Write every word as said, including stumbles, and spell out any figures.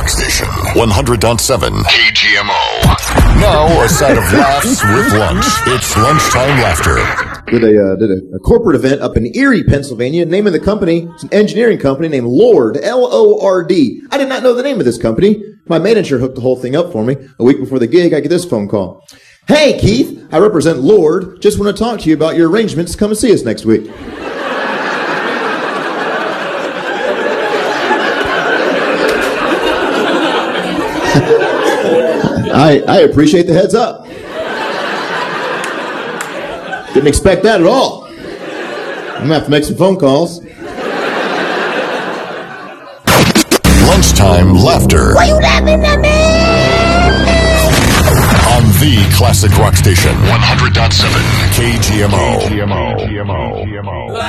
rock station, one hundred point seven K G M O. Now a side of laughs with lunch. It's Lunchtime Laughter. Did a, uh, did a, a corporate event up in Erie, Pennsylvania. Name of the company, it's an engineering company named Lord, L O R D. I did not know the name of this company. My manager hooked the whole thing up for me. A week before the gig, I get this phone call. Hey, Keith, I represent Lord. Just want to talk to you about your arrangements to come and see us next week. I, I appreciate the heads up. Didn't expect that at all. I'm going to have to make some phone calls. Lunchtime Laughter. Why you laughing at me? On the classic rock station, one hundred point seven K G M O. K G M O. K G M O.